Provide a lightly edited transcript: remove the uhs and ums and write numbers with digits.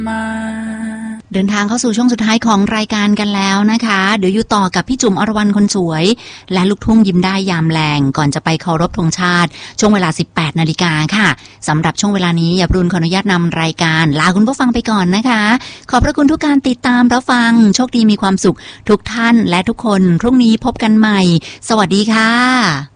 เดินทางเข้าสู่ช่วงสุดท้ายของรายการกันแล้วนะคะเดี๋ยวอยู่ต่อกับพี่จุ๋มอรวรรณคนสวยและลูกทุ่งยิ้มได้ยามแลงก่อนจะไปเคารพธงชาติช่วงเวลา 18 นาฬิกาค่ะสำหรับช่วงเวลานี้อย่าปรุณขออนุญาตนำรายการลาคุณผู้ฟังไปก่อนนะคะขอบพระคุณทุกการติดตามรับฟังโชคดีมีความสุขทุกท่านและทุกคนพรุ่งนี้พบกันใหม่สวัสดีค่ะ